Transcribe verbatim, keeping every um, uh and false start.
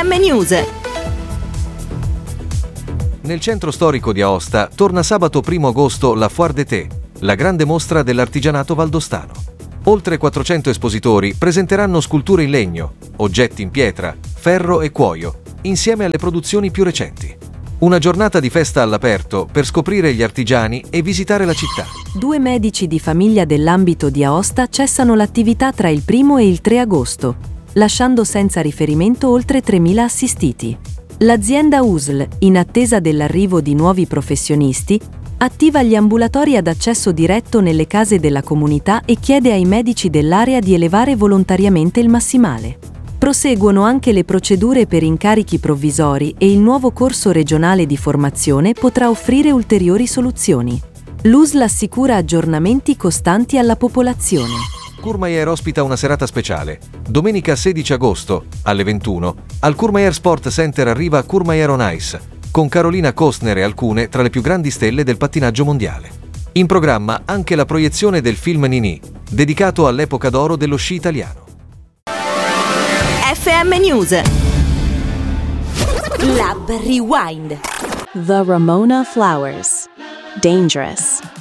M News. Nel centro storico di Aosta torna sabato primo agosto la Foire d'été, la grande mostra dell'artigianato valdostano. Oltre quattrocento espositori presenteranno sculture in legno, oggetti in pietra, ferro e cuoio, insieme alle produzioni più recenti. Una giornata di festa all'aperto per scoprire gli artigiani e visitare la città. Due medici di famiglia dell'ambito di Aosta cessano l'attività tra il primo e il tre agosto, lasciando senza riferimento oltre tremila assistiti. L'azienda U S L, in attesa dell'arrivo di nuovi professionisti, attiva gli ambulatori ad accesso diretto nelle case della comunità e chiede ai medici dell'area di elevare volontariamente il massimale. Proseguono anche le procedure per incarichi provvisori e il nuovo corso regionale di formazione potrà offrire ulteriori soluzioni. L'U S L assicura aggiornamenti costanti alla popolazione. Courmayeur ospita una serata speciale. Domenica sedici agosto, alle ventuno, al Courmayeur Sport Center arriva Courmayeur on Ice, con Carolina Costner e alcune tra le più grandi stelle del pattinaggio mondiale. In programma anche la proiezione del film Nini, dedicato all'epoca d'oro dello sci italiano. F M News. Lab Rewind. The Ramona Flowers. Dangerous.